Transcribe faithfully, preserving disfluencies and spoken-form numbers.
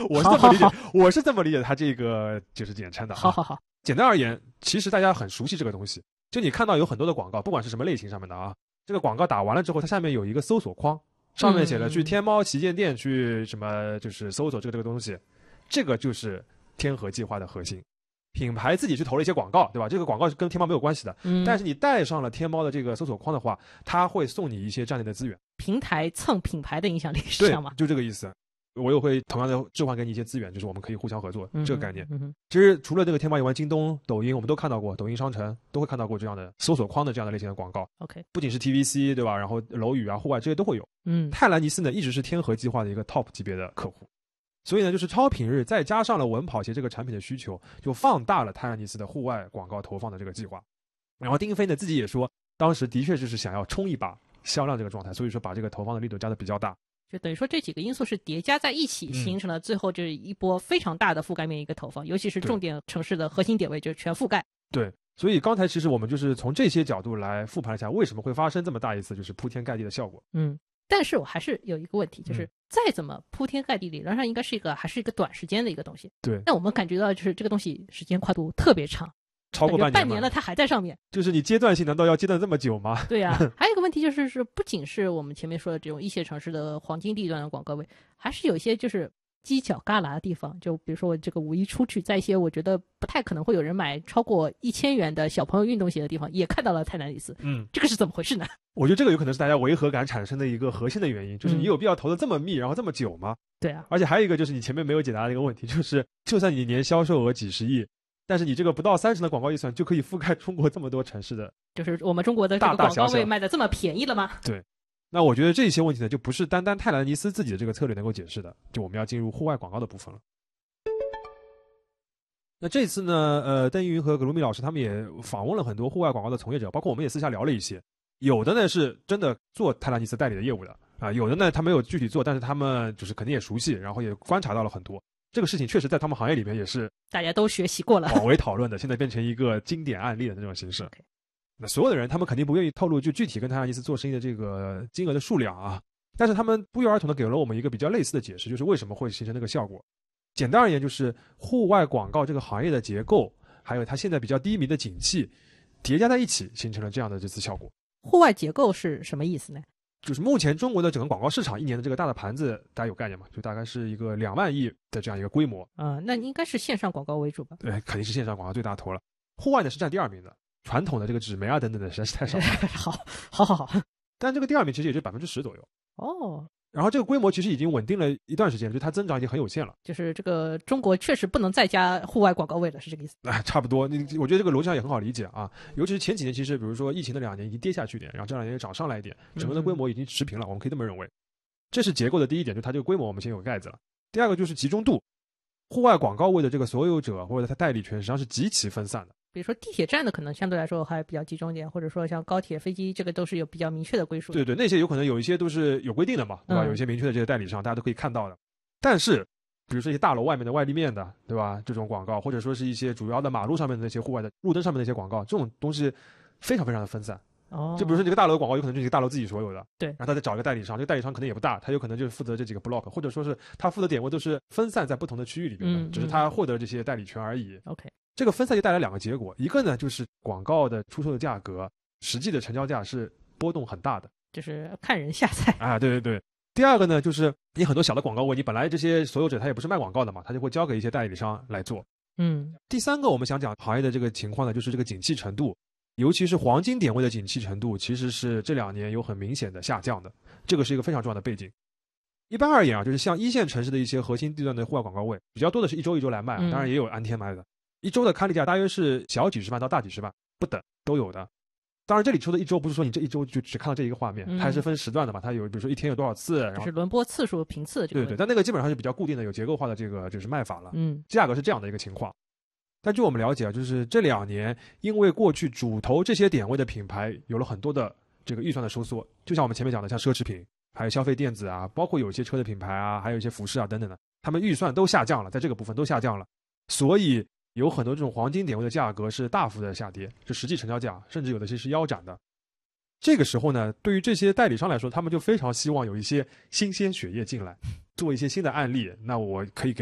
我是这么理解，好好好我是这么理解它这个就是简称的、啊。 好好好， 简单而言，其实大家很熟悉这个东西。就你看到有很多的广告，不管是什么类型上面的啊，这个广告打完了之后，它下面有一个搜索框，上面写了去天猫旗舰店去什么，就是搜索这个这个东西，这个就是天河计划的核心。品牌自己去投了一些广告，对吧？这个广告是跟天猫没有关系的，嗯，但是你带上了天猫的这个搜索框的话，它会送你一些战略的资源。 平台蹭品牌的影响力是这样吗？ 对，就这个意思。我又会同样的置换给你一些资源，就是我们可以互相合作、嗯、这个概念、 嗯、 其实除了这个天猫以外，京东、抖音我们都看到过，抖音商城都会看到过这样的搜索框的这样的类型的广告。 OK， 不仅是 T V C 对吧，然后楼宇啊、户外这些都会有。 嗯， 泰兰尼斯呢一直是天河计划的一个 top 级别的客户，所以呢就是超品日再加上了稳跑鞋这个产品的需求，就放大了泰兰尼斯的户外广告投放的这个计划。然后丁飞呢自己也说，当时的确就是想要冲一把销量这个状态，所以说把这个投放的力度加的比较大。 就等于说这几个因素是叠加在一起，形成了最后就是一波非常大的覆盖面一个投放、嗯、尤其是重点城市的核心点位就是全覆盖。 对，所以刚才其实我们就是从这些角度来复盘一下为什么会发生这么大一次就是铺天盖地的效果。 嗯，但是我还是有一个问题，就是再怎么铺天盖地，理论上应该是一个还是一个短时间的一个东西。 对， 但我们感觉到就是这个东西时间跨度特别长， 超过半年， 半年了它还在上面。 就是你阶段性难道要阶段这么久吗？ 对呀、啊，还有一个问题就是是不仅是我们前面说的这种一线城市的黄金地段的广告位，还是有一些就是犄角旮旯的地方，就比如说我这个五一出去，在一些我觉得不太可能会有人买超过一千元的小朋友运动鞋的地方，也看到了泰兰尼斯。 嗯， 这个是怎么回事呢？ 我觉得这个有可能是大家违和感产生的一个核心的原因，就是你有必要投的这么密，然后这么久吗？ 对啊， 而且还有一个就是你前面没有解答的一个问题，就是就算你年销售额几十亿，但是你这个不到三十的广告预算就可以覆盖中国这么多城市的， 就是我们中国的这个广告位卖的这么便宜了吗？ 对，那我觉得这些问题呢，就不是单单泰兰尼斯自己的这个策略能够解释的，就我们要进入户外广告的部分了。那这次呢，呃，邓一云和葛卢米老师他们也访问了很多户外广告的从业者，包括我们也私下聊了一些，有的呢是真的做泰兰尼斯代理的业务的啊，有的呢他没有具体做，但是他们就是肯定也熟悉，然后也观察到了很多。这个事情确实在他们行业里面也是大家都学习过了， 广为讨论的，现在变成一个经典案例的那种形式。Okay. 那所有的人他们肯定不愿意透露就具体跟泰兰尼斯做生意的这个金额的数量啊，但是他们不约而同的给了我们一个比较类似的解释，就是为什么会形成那个效果。简单而言，就是户外广告这个行业的结构，还有它现在比较低迷的景气叠加在一起，形成了这样的这次效果。 户外结构是什么意思呢？ 就是目前中国的整个广告市场一年的这个大的盘子，大家有概念吗？就大概是一个两万亿的这样一个规模。 啊、呃，那应该是线上广告为主吧？ 对，肯定是线上广告最大头了。户外呢是占第二名的，传统的这个纸媒啊等等的实在是太少了。 好，好好好。 但这个第二名其实也就百分之十左右。 哦。 然后这个规模其实已经稳定了一段时间，就它增长已经很有限了。 就是这个中国确实不能再加户外广告位了，是这个意思？ 哎，差不多。你我觉得这个逻辑上也很好理解啊。尤其是前几年，其实比如说疫情的两年已经跌下去一点，然后这两年又涨上来一点，整个的规模已经持平了。嗯、我们可以这么认为，这是结构的第一点，就它这个规模我们先有盖子了。第二个就是集中度，户外广告位的这个所有者或者它代理权实际上是极其分散的。 比如说地铁站的可能相对来说还比较集中一点，或者说像高铁、飞机，这个都是有比较明确的归属的。 对对，那些有可能有一些都是有规定的嘛，对吧？嗯、有一些明确的这些代理商，大家都可以看到的。但是，比如说一些大楼外面的外立面的，对吧？这种广告，或者说是一些主要的马路上面的那些户外的路灯上面的那些广告，这种东西非常非常的分散。哦。就比如说这个大楼的广告，有可能就是这个大楼自己所有的。对。然后他再找一个代理商，这个代理商可能也不大，他有可能就是负责这几个 block， 或者说是他负责点位都是分散在不同的区域里面的，嗯、只是他获得了这些代理权而已。 OK。 这个分散就带来两个结果，一个呢就是广告的出售的价格，实际的成交价是波动很大的， 就是看人下菜啊。对对对。第二个呢，就是你很多小的广告位，你本来这些所有者他也不是卖广告的嘛，他就会交给一些代理商来做。 嗯。 第三个我们想讲行业的这个情况呢，就是这个景气程度，尤其是黄金点位的景气程度，其实是这两年有很明显的下降的，这个是一个非常重要的背景。一般而言啊，就是像一线城市的一些核心地段的户外广告位，比较多的是一周一周来卖、啊嗯、当然也有按天卖的。一周的刊例价大约是小几十万到大几十万不等都有的。当然这里说的一周不是说你这一周就只看到这一个画面、嗯、它还是分时段的嘛，它有比如说一天有多少次，然后就是轮播次数频次这个。 对对，但那个基本上是比较固定的有结构化的这个就是卖法了。 嗯， 价格是这样的一个情况。但据我们了解啊，就是这两年因为过去主投这些点位的品牌有了很多的这个预算的收缩，就像我们前面讲的像奢侈品还有消费电子啊，包括有一些车的品牌啊，还有一些服饰啊等等的，他们预算都下降了，在这个部分都下降了，所以有很多这种黄金点位的价格是大幅的下跌，就实际成交价甚至有的些是腰斩的。这个时候呢，对于这些代理商来说，他们就非常希望有一些新鲜血液进来，做一些新的案例，那我可以给